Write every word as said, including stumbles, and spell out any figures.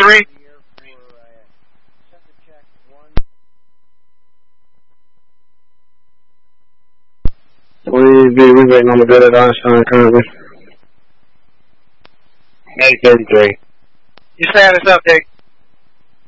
three. We be we waiting on the good at Einstein currently. eight thirty-three. You stand us up, Dick.